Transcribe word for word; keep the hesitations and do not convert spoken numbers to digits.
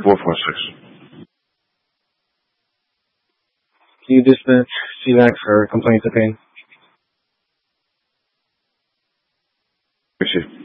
four four six. Can you dispatch C VAC for complaints of pain? Receive.